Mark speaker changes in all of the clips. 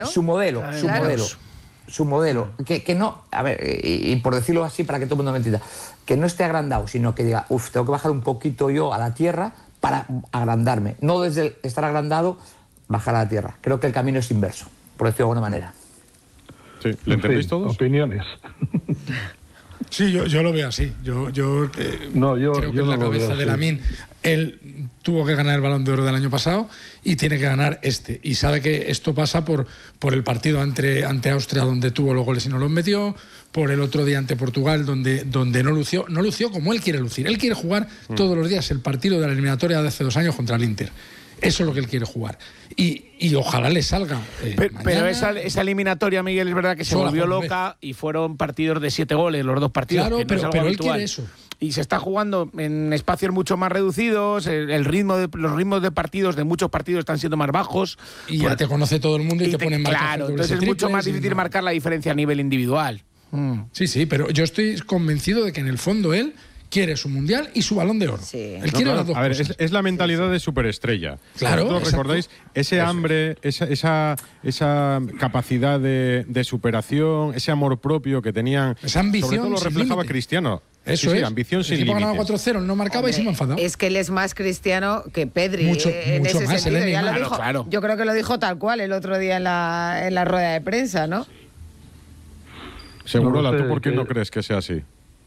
Speaker 1: Su modelo. Su modelo, que no, a ver, y por decirlo así para que todo el mundo me entienda, que no esté agrandado, sino que diga, tengo que bajar un poquito yo a la tierra para agrandarme, no desde estar agrandado, bajar a la tierra. Creo que el camino es inverso, por decirlo de alguna manera.
Speaker 2: Sí, ¿le entendéis todos?
Speaker 3: Opiniones.
Speaker 4: Sí, yo lo veo así. Yo creo que en la cabeza de Lamine, él tuvo que ganar el Balón de Oro del año pasado y tiene que ganar este. Y sabe que esto pasa por el partido ante Austria, donde tuvo los goles y no los metió, por el otro día ante Portugal, donde no lució como él quiere lucir. Él quiere jugar todos los días el partido de la eliminatoria de hace 2 años contra el Inter. Eso es lo que él quiere jugar. Y ojalá le salga.
Speaker 5: Pero esa eliminatoria, Miguel, es verdad que se volvió loca y fueron partidos de 7 goles, los 2 partidos.
Speaker 4: Claro,
Speaker 5: que no
Speaker 4: pero él quiere eso.
Speaker 5: Y se está jugando en espacios mucho más reducidos, los ritmos de partidos, de muchos partidos, están siendo más bajos.
Speaker 4: Y ya te conoce todo el mundo y te ponen marcas.
Speaker 5: Claro, entonces es mucho más difícil marcar la diferencia a nivel individual.
Speaker 4: Sí, pero yo estoy convencido de que en el fondo él quiere su mundial y su Balón de Oro.
Speaker 6: Sí.
Speaker 4: Él quiere las dos cosas.
Speaker 2: A ver, es la mentalidad de superestrella.
Speaker 4: Claro.
Speaker 2: ¿Vosotros recordáis ese hambre, esa capacidad de superación, ese amor propio que tenían?
Speaker 4: Esa ambición.
Speaker 2: Sobre todo lo
Speaker 4: sin
Speaker 2: reflejaba
Speaker 4: límite.
Speaker 2: Cristiano.
Speaker 4: Eso
Speaker 2: sí, ambición sin límites.
Speaker 4: El equipo ganaba 4-0, no marcaba y se me enfadaba.
Speaker 6: Es que él es más cristiano que Pedri.
Speaker 4: Mucho
Speaker 6: en ese
Speaker 4: más,
Speaker 6: sentido. Ya lo
Speaker 5: claro,
Speaker 6: dijo,
Speaker 5: claro.
Speaker 6: Yo creo que lo dijo tal cual el otro día en la rueda de prensa, ¿no?
Speaker 2: Segurola,
Speaker 3: No sé,
Speaker 2: ¿tú por qué no crees que sea así?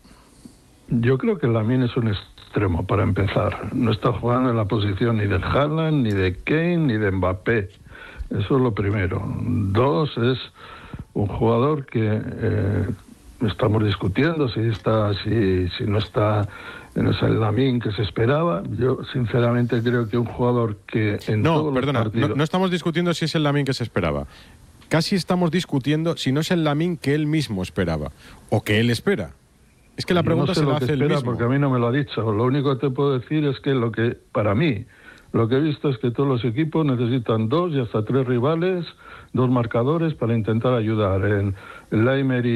Speaker 3: Yo creo que Lamine es un extremo, para empezar. No está jugando en la posición ni de Haaland, ni de Kane, ni de Mbappé. Eso es lo primero. 2, es un jugador que estamos discutiendo si no está en ese Lamine que se esperaba. Yo, sinceramente, creo que un jugador que
Speaker 2: no estamos discutiendo si es el Lamine que se esperaba. Casi estamos discutiendo si no es el Lamine que él mismo esperaba o que él espera. Es que la pregunta
Speaker 3: no sé
Speaker 2: se la
Speaker 3: lo que
Speaker 2: hace él
Speaker 3: espera,
Speaker 2: mismo.
Speaker 3: porque a mí no me lo ha dicho. Lo único que te puedo decir es que para mí, lo que he visto es que todos los equipos necesitan 2 y hasta 3 rivales, 2 marcadores para intentar ayudar. En Leimer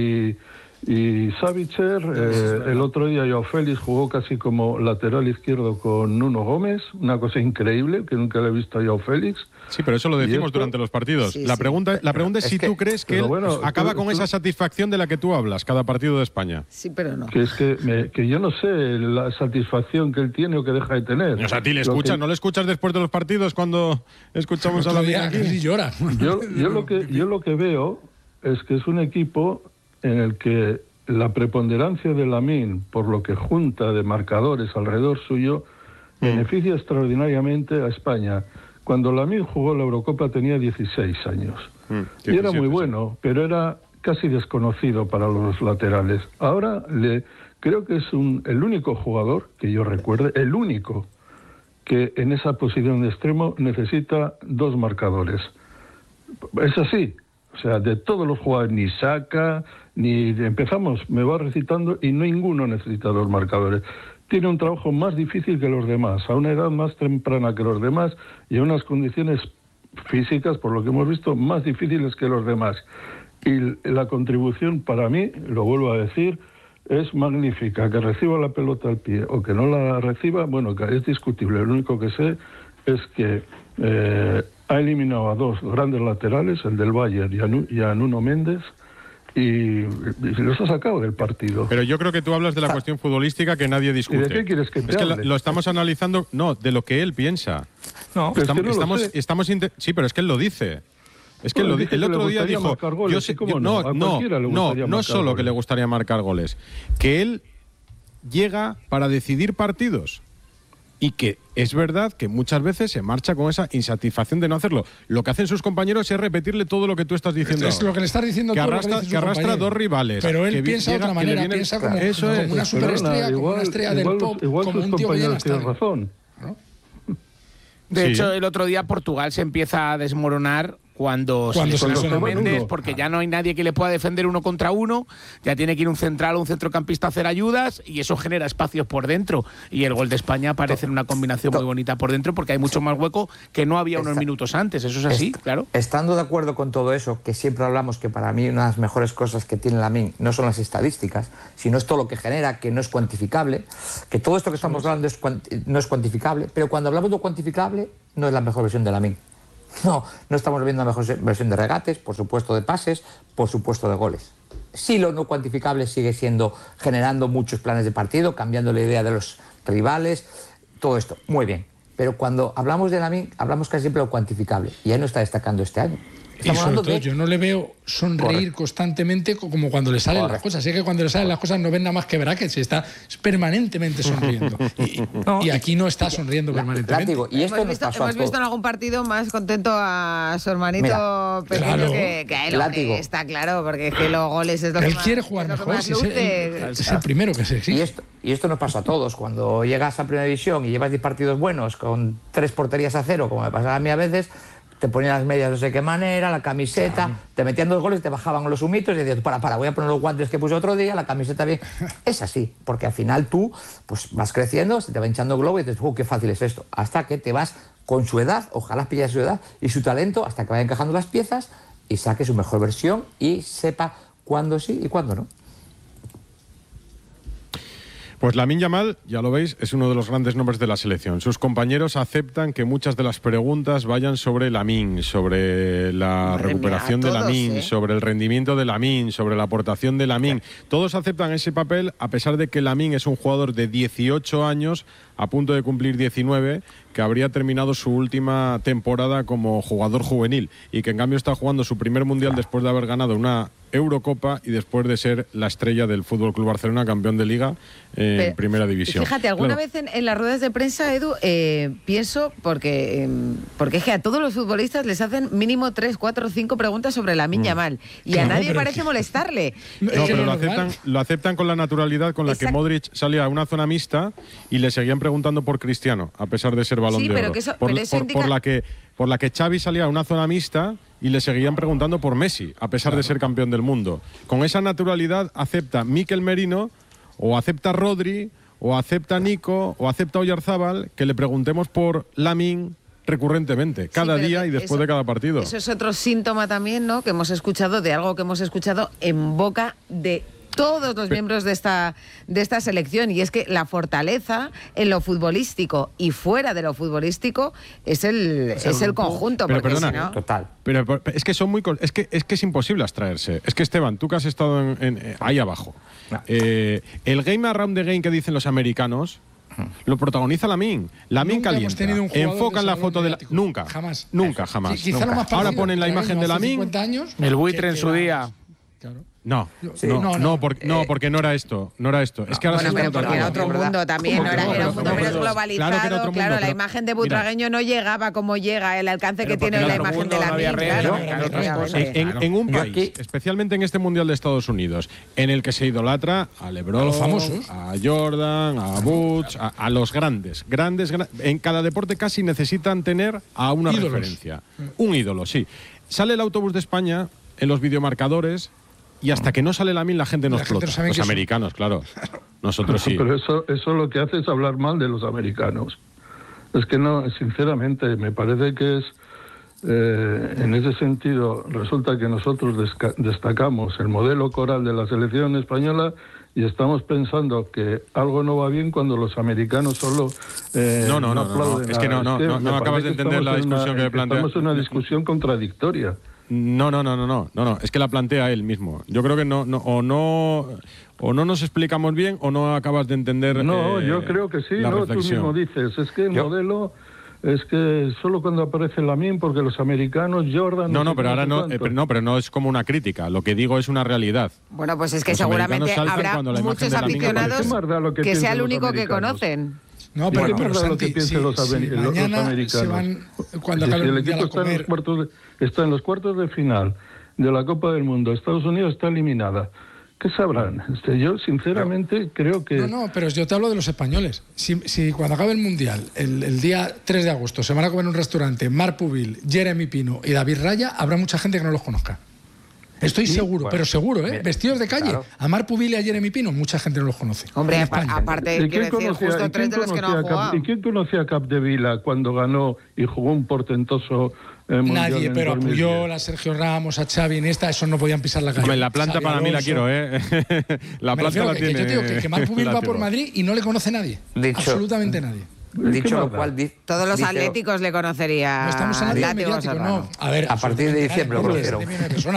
Speaker 3: y Savitzer, el otro día Joao Félix jugó casi como lateral izquierdo con Nuno Gómez, una cosa increíble que nunca le he visto a Joao Félix.
Speaker 2: Sí, pero eso lo decimos durante los partidos.
Speaker 6: Sí,
Speaker 2: la pregunta es si tú crees que él acaba con esa satisfacción de la que tú hablas cada partido de España.
Speaker 6: Sí, pero no.
Speaker 3: Que es que yo no sé la satisfacción que él tiene o que deja de tener.
Speaker 2: O sea, a ti le escuchas, ¿no le escuchas después de los partidos cuando escuchamos a la vida aquí?
Speaker 4: Y llora.
Speaker 3: Yo lo que veo es que es un equipo en el que la preponderancia de Lamine, por lo que junta de marcadores alrededor suyo, beneficia extraordinariamente a España. Cuando Lamine jugó la Eurocopa tenía 16 años. Y era muy bueno, pero era casi desconocido para los laterales. Ahora creo que es el único jugador que yo recuerde, el único que en esa posición de extremo necesita 2 marcadores. Es así. O sea, de todos los jugadores, ni Saka, ni empezamos, me va recitando y ninguno necesita 2 marcadores. Tiene un trabajo más difícil que los demás, a una edad más temprana que los demás y a unas condiciones físicas, por lo que hemos visto, más difíciles que los demás. Y la contribución para mí, lo vuelvo a decir, es magnífica. Que reciba la pelota al pie o que no la reciba, bueno, es discutible. Lo único que sé es que ha eliminado a 2 grandes laterales, el del Bayern y a Nuno Méndez, y los ha sacado del partido.
Speaker 2: Pero yo creo que tú hablas de la cuestión futbolística que nadie discute.
Speaker 3: ¿Y de qué quieres que te hable?
Speaker 2: Es que lo estamos analizando, no, de lo que él piensa.
Speaker 3: No,
Speaker 2: sí, pero es que él lo dice. Es que el otro día dijo, no solo que le gustaría marcar goles, que él llega para decidir partidos. Y que es verdad que muchas veces se marcha con esa insatisfacción de no hacerlo. Lo que hacen sus compañeros es repetirle todo lo que tú estás diciendo.
Speaker 4: Es lo que le estás diciendo
Speaker 2: que
Speaker 4: tú.
Speaker 2: Que arrastra 2 rivales.
Speaker 4: Pero él piensa de otra manera, piensa como una superestrella, como una estrella del pop, como un tío que llena
Speaker 3: tienes razón.
Speaker 4: ¿No?
Speaker 5: De hecho, el otro día Portugal se empieza a desmoronar cuando se lesiona Méndez, porque ya no hay nadie que le pueda defender 1 contra 1, ya tiene que ir un central o un centrocampista a hacer ayudas y eso genera espacios por dentro. Y el gol de España parece una combinación muy bonita por dentro porque hay mucho más hueco que no había unos minutos antes. Eso es así, claro.
Speaker 1: Estando de acuerdo con todo eso, que siempre hablamos que para mí una de las mejores cosas que tiene Lamine no son las estadísticas, sino es todo lo que genera, que no es cuantificable, que todo esto que estamos hablando no es cuantificable, pero cuando hablamos de cuantificable no es la mejor versión de Lamine. No estamos viendo la mejor versión de regates, por supuesto de pases, por supuesto de goles. Sí, lo no cuantificable sigue siendo generando muchos planes de partido, cambiando la idea de los rivales, todo esto, muy bien. Pero cuando hablamos de Lamine, hablamos casi siempre de lo cuantificable, y ahí no está destacando este año.
Speaker 4: Y sobre todo, yo no le veo sonreír constantemente como cuando le salen las cosas. Es que cuando le salen las cosas no ven nada más que brackets, está permanentemente sonriendo. Y aquí no está sonriendo permanentemente.
Speaker 1: Y esto
Speaker 6: hemos visto en algún partido más contento a su hermanito pequeño que a él. Está claro, porque es que los goles es lo que
Speaker 4: él
Speaker 6: más,
Speaker 4: quiere jugar mejor. Es el primero que se exige.
Speaker 1: Y esto nos pasa a todos. Cuando llegas a Primera División y llevas 10 partidos buenos con 3 porterías a 0, como me pasaba a mí a veces, te ponían las medias no sé qué manera, la camiseta, te metían 2 goles, te bajaban los humitos y decías, voy a poner los guantes que puse otro día, la camiseta bien. Es así, porque al final tú pues vas creciendo, se te va hinchando el globo y dices, qué fácil es esto. Hasta que te vas con su edad, ojalá pilles su edad y su talento, hasta que vaya encajando las piezas y saque su mejor versión y sepa cuándo sí y cuándo no.
Speaker 2: Pues Lamine Yamal, ya lo veis, es uno de los grandes nombres de la selección. Sus compañeros aceptan que muchas de las preguntas vayan sobre Lamine, sobre la recuperación de Lamine, sobre el rendimiento de Lamine, sobre la aportación de Lamine. Todos aceptan ese papel, a pesar de que Lamine es un jugador de 18 años, a punto de cumplir 19, que habría terminado su última temporada como jugador juvenil y que en cambio está jugando su primer mundial después de haber ganado una Eurocopa y después de ser la estrella del FC Barcelona, campeón de Liga en Primera División.
Speaker 6: Fíjate, alguna vez en las ruedas de prensa, Edu, pienso, porque es que a todos los futbolistas les hacen mínimo 3, 4, 5 preguntas sobre Lamine Yamal y a nadie parece molestarle.
Speaker 2: No, pero lo aceptan con la naturalidad con la que Modric salía a una zona mixta y le seguían preguntando por Cristiano, a pesar de ser Balón de Oro. Por la que Xavi salía a una zona mixta y le seguían preguntando por Messi, a pesar de ser campeón del mundo. Con esa naturalidad acepta Mikel Merino, o acepta Rodri, o acepta Nico, o acepta Oyarzábal, que le preguntemos por Lamine recurrentemente, cada día y después de cada partido.
Speaker 6: Eso es otro síntoma también, ¿no?, que hemos escuchado, de algo que hemos escuchado en boca de todos los miembros de esta selección, y es que la fortaleza en lo futbolístico y fuera de lo futbolístico es el conjunto.
Speaker 2: Pero
Speaker 6: porque
Speaker 2: perdona,
Speaker 6: si no...
Speaker 1: Total.
Speaker 2: Pero es que son es que es imposible abstraerse. Es que, Esteban, tú que has estado ahí abajo, el game around the game que dicen los americanos lo protagoniza Lamine. Lamine calienta. Enfocan la foto de
Speaker 4: Nunca.
Speaker 2: Jamás.
Speaker 4: Ahora
Speaker 2: ponen la imagen de Lamine.
Speaker 5: El buitre en su día.
Speaker 4: Claro.
Speaker 2: No, porque no era esto. Es que ahora
Speaker 6: pero porque era otro mundo también, era un mundo menos globalizado. Claro, la imagen de Butragueño no llegaba como llega, el alcance que tiene la imagen de Lamine.
Speaker 2: En un país, especialmente en este Mundial de Estados Unidos, en el que se idolatra a LeBron,
Speaker 4: a los famosos,
Speaker 2: a Jordan, a Butch, a los grandes. En cada deporte casi necesitan tener a una referencia. Un ídolo, sí. Sale el autobús de España en los videomarcadores. Y hasta que no sale Lamine la gente no explota. Los americanos, claro. Nosotros sí.
Speaker 3: Pero eso lo que hace es hablar mal de los americanos. Es que no, sinceramente, me parece que es, en ese sentido, resulta que nosotros destacamos el modelo coral de la selección española y estamos pensando que algo no va bien cuando los americanos solo no aplauden.
Speaker 2: Es que no acabas de entender la discusión que plantea.
Speaker 3: Estamos en una discusión contradictoria.
Speaker 2: No, es que la plantea él mismo. Yo creo que no nos explicamos bien o no acabas de entender.
Speaker 3: No, yo creo que sí, tú mismo dices, es que el modelo es que solo cuando aparece Lamine, porque los americanos, Jordan...
Speaker 2: pero no es como una crítica, lo que digo es una realidad.
Speaker 6: Bueno, pues es que los seguramente habrá muchos aficionados que sea el único que conocen.
Speaker 4: No, pero Santi, mañana se van, cuando acabe el Mundial, a comer...
Speaker 3: Está en los cuartos de final de la Copa del Mundo. Estados Unidos está eliminada. ¿Qué sabrán? Yo, sinceramente, creo que...
Speaker 4: No, pero yo te hablo de los españoles. Si cuando acabe el Mundial, el día 3 de agosto, se van a comer en un restaurante Marc Pubil, Jeremy Pino y David Raya, habrá mucha gente que no los conozca. Estoy seguro, pero seguro, vestidos de calle. Claro. A Marc Pubil y a Jeremy Pino, mucha gente no los conoce.
Speaker 6: Hombre, aparte, quiero decir, justo 3 de los que no han jugado.
Speaker 3: ¿Y quién conocía a Capdevila cuando ganó y jugó un portentoso mundial?
Speaker 4: Nadie, pero a Puyol, a Sergio Ramos, a Xavi, Iniesta, esos no podían pisar la calle.
Speaker 2: Hombre, la planta para mí la quiero, La planta la tiene.
Speaker 4: Yo te digo que Marc Pubil va por Madrid y no le conoce nadie. Absolutamente nadie.
Speaker 1: Dicho lo cual,
Speaker 6: todos los atléticos le conocerían.
Speaker 4: No estamos hablando de mediático, no.
Speaker 1: A partir de diciembre,